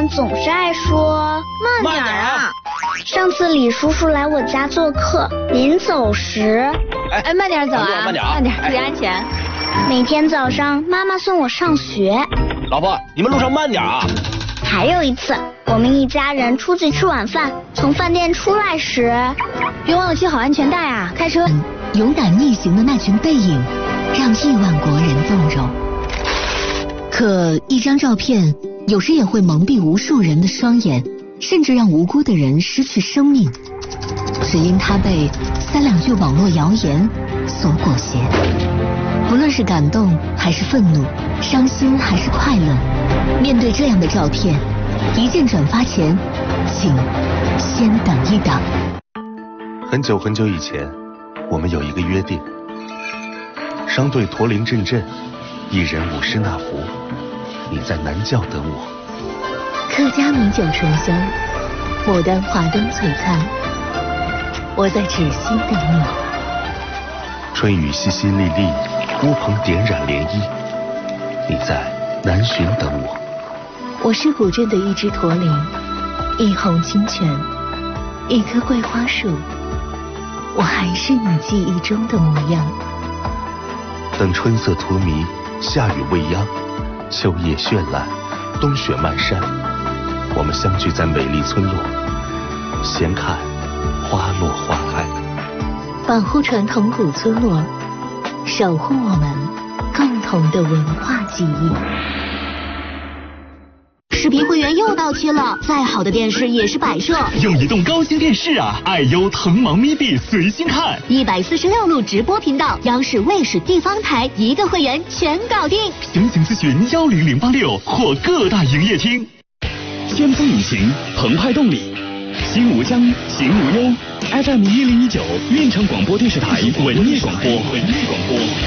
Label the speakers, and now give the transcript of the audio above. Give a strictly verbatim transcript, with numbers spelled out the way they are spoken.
Speaker 1: 人总是爱说
Speaker 2: 慢点啊。
Speaker 1: 上次李叔叔来我家做客，临走时，
Speaker 2: 哎，慢点走啊，
Speaker 3: 慢点，
Speaker 2: 慢点，注意安全。
Speaker 1: 每天早上妈妈送我上学。
Speaker 3: 老婆，你们路上慢点啊。
Speaker 1: 还有一次，我们一家人出去吃晚饭，从饭店出来时，
Speaker 2: 别忘了系好安全带啊！开车。
Speaker 4: 勇敢逆行的那群背影，让亿万国人纵容。可一张照片，有时也会蒙蔽无数人的双眼，甚至让无辜的人失去生命，只因他被三两句网络谣言所裹挟。不论是感动还是愤怒，伤心还是快乐，面对这样的照片，一键转发前，请先等一等。
Speaker 5: 很久很久以前，我们有一个约定：商队驼铃阵阵，一人舞狮那福，你在南教等我。
Speaker 4: 客家米酒醇香，牡丹华灯璀璨，我在芷溪等你。
Speaker 5: 春雨淅淅沥沥，乌篷点染涟漪，你在南浔等我。
Speaker 4: 我是古镇的一只驼铃，一泓清泉，一棵桂花树，我还是你记忆中的模样。
Speaker 5: 等春色荼蘼，夏雨未央，秋叶绚烂，冬雪漫山，我们相聚在美丽村落，闲看花落花开。
Speaker 4: 保护传统古村落，守护我们共同的文化记忆。
Speaker 6: 视频会员又到期了，再好的电视也是摆设。
Speaker 7: 用移动高清电视啊，爱优腾芒咪币随心看，
Speaker 6: 一百四十六路直播频道，央视、卫视、地方台一个会员全搞定。
Speaker 7: 详情咨询幺零零八六或各大营业厅。先锋引擎，澎湃动力，心无疆，行无忧。F M 一零一九，运城广播电视台文艺广播，文艺广播。